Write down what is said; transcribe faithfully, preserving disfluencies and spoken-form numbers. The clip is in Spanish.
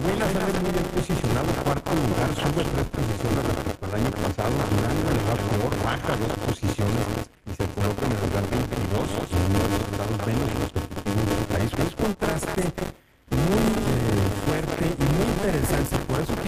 Puebla sale muy bien posicionado, cuarto lugar, sube tres posiciones respecto al año pasado. Durango le va peor, baja dos posiciones y se coloca en el lugar veintidós. Son uno de los estados menos competitivos del país. ¿Qué es contraste